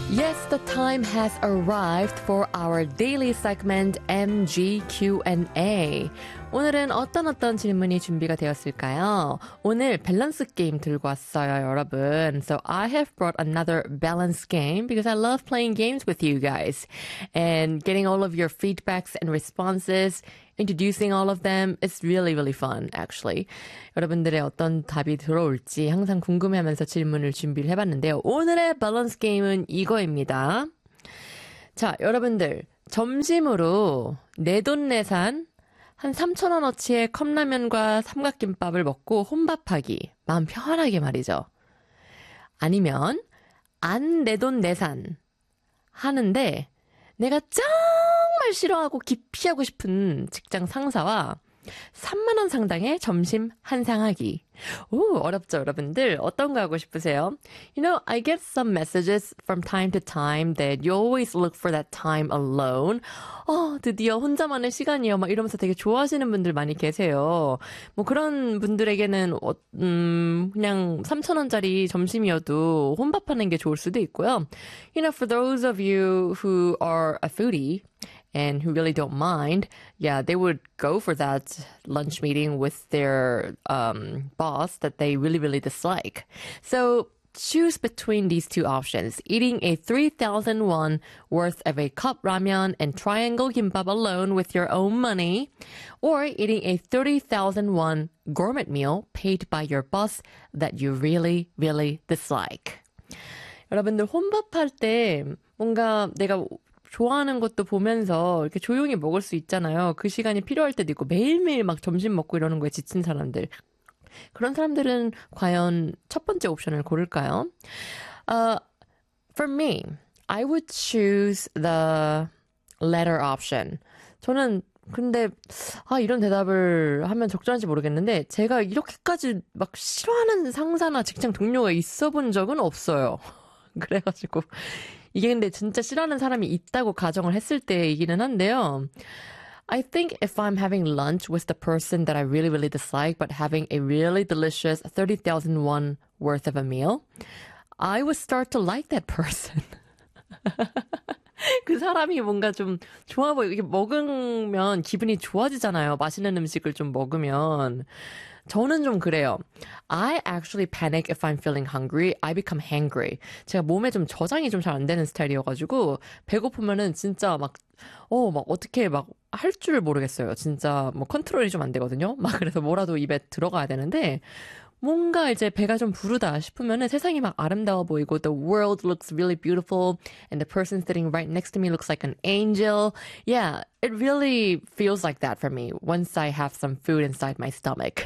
Yes, the time has arrived for our daily segment MGQ&A. 오늘은 어떤 질문이 준비가 되었을까요? 오늘 밸런스 게임 들고 왔어요, 여러분. So I have brought another balance game because I love playing games with you guys and getting all of your feedbacks and responses, introducing all of them. It's really, really fun, actually. 여러분들의 어떤 답이 들어올지 항상 궁금해하면서 질문을 준비를 해봤는데요. 오늘의 밸런스 게임은 이거입니다. 자, 여러분들 점심으로 내돈내산 한 3,000원어치의 컵라면과 삼각김밥을 먹고 혼밥하기. 마음 편하게 말이죠. 아니면 안 내돈내산 하는데 내가 정말 싫어하고 기피하고 싶은 직장 상사와 3만 원 상당의 점심 한상하기. 오, 어렵죠, 여러분들? 어떤 거 하고 싶으세요? You know, I get some messages from time to time that you always look for that time alone. 드디어 혼자만의 시간이요. 막 이러면서 되게 좋아하시는 분들 많이 계세요. 뭐 그런 분들에게는 그냥 3,000원짜리 점심이어도 혼밥하는 게 좋을 수도 있고요. You know, for those of you who are a foodie, and who really don't mind, yeah, they would go for that lunch meeting with their boss that they really, really dislike. So choose between these two options, eating a 3,000 won worth of a cup ramen and triangle kimbap alone with your own money, or eating a 30,000 won gourmet meal paid by your boss that you really, really dislike. 여러분들 혼밥할 때 뭔가 내가 좋아하는 것도 보면서 이렇게 조용히 먹을 수 있잖아요. 그 시간이 필요할 때도 있고 매일매일 막 점심 먹고 이러는 거에 지친 사람들. 그런 사람들은 과연 첫 번째 옵션을 고를까요? For me, I would choose the latter option. 저는 근데 이런 대답을 하면 적절한지 모르겠는데 제가 이렇게까지 막 싫어하는 상사나 직장 동료가 있어 본 적은 없어요. 그래가지고 이게 근데 진짜 싫어하는 사람이 있다고 가정을 했을 때이기는 한데요. I think if I'm having lunch with the person that I really, really dislike, but having a really delicious 30,000 won worth of a meal, I would start to like that person. 그 사람이 뭔가 좀 좋아 보이고, 이게 먹으면 기분이 좋아지잖아요. 맛있는 음식을 좀 먹으면. 저는 좀 그래요. I actually panic if I'm feeling hungry. I become hangry. 제가 몸에 좀 저장이 좀 잘 안 되는 스타일이어가지고 배고프면은 진짜 막 어떻게 막 할 줄 모르겠어요. 진짜 뭐 컨트롤이 좀 안 되거든요. 막 그래서 뭐라도 입에 들어가야 되는데 뭔가 이제 배가 좀 부르다 싶으면은 세상이 막 아름다워 보이고 the world looks really beautiful and the person sitting right next to me looks like an angel. Yeah, it really feels like that for me once I have some food inside my stomach.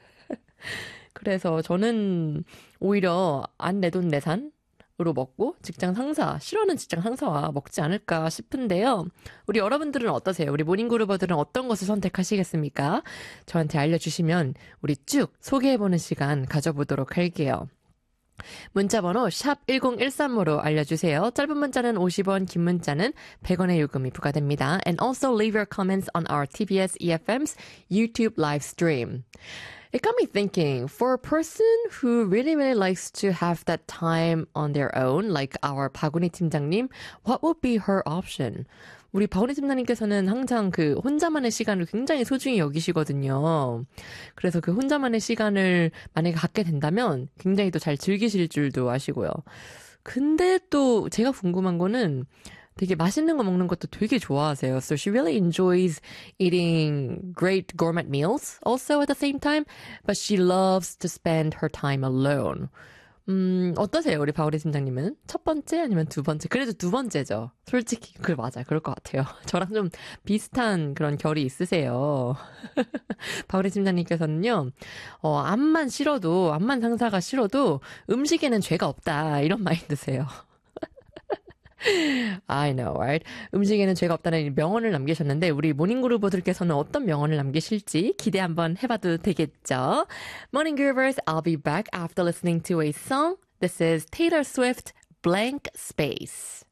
그래서 저는 오히려 안 내돈내산으로 먹고 싫어하는 직장 상사와 먹지 않을까 싶은데요. 우리 여러분들은 어떠세요? 우리 모닝그루버들은 어떤 것을 선택하시겠습니까? 저한테 알려주시면 우리 쭉 소개해보는 시간 가져보도록 할게요. 문자번호 샵 1013으로 알려주세요. 짧은 문자는 50원, 긴 문자는 100원의 요금이 부과됩니다. And also leave your comments on our TBS EFM's YouTube live stream. It got me thinking, for a person who really, really likes to have that time on their own, like our 박은희 팀장님, what would be her option? 우리 박은희 팀장님께서는 항상 그 혼자만의 시간을 굉장히 소중히 여기시거든요. 그래서 그 혼자만의 시간을 만약에 갖게 된다면 굉장히 또 잘 즐기실 줄도 아시고요. 근데 또 제가 궁금한 거는 되게 맛있는 거 먹는 것도 되게 좋아하세요. So she really enjoys eating great gourmet meals also at the same time, but she loves to spend her time alone. 어떠세요, 우리 박우리 팀장님은? 첫 번째 아니면 두 번째? 그래도 두 번째죠. 솔직히 맞아요. 그럴 것 같아요. 저랑 좀 비슷한 그런 결이 있으세요. 박우리 팀장님께서는요, 암만 상사가 싫어도 음식에는 죄가 없다 이런 마인드세요. I know, right? 음식에는 죄가 없다는 명언을 남기셨는데 우리 모닝그루버들께서는 어떤 명언을 남기실지 기대 한번 해봐도 되겠죠? Morning Groovers, I'll be back after listening to a song. This is Taylor Swift, Blank Space.